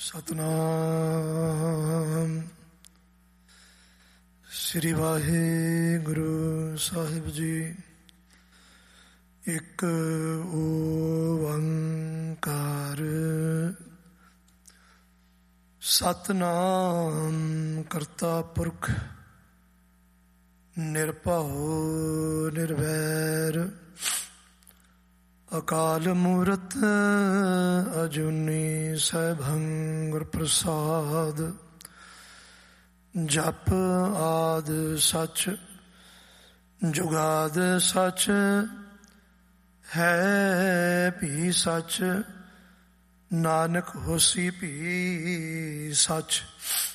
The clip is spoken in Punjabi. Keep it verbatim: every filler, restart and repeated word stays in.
ਸਤਨਾਮ ਸ੍ਰੀ ਵਾਹਿਗੁਰੂ ਸਾਹਿਬ ਜੀ। ਇੱਕ ਓੰਕਾਰ ਸਤਨਾਮ ਕਰਤਾ ਪੁਰਖ ਨਿਰਭਉ ਨਿਰਵੈਰ ਅਕਾਲ ਮੂਰਤ ਅਜੂਨੀ ਸੈਭੰ ਗੁਰ ਪ੍ਰਸਾਦ। ਜਪ ਆਦ ਸਚ ਜੁਗਾਦ ਸਚ ਹੈ ਭੀ ਸਚ ਨਾਨਕ ਹੋਸੀ ਭੀ ਸਚ।